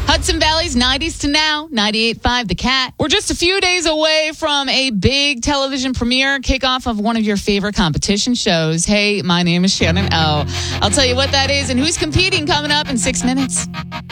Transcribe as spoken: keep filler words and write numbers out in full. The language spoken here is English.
Hudson Valley's nineties to now, ninety-eight point five The Cat. We're just a few days away from a big television premiere, kickoff of one of your favorite competition shows. Hey, my name is Shannon O. I'll tell you what that is and who's competing coming up in six minutes.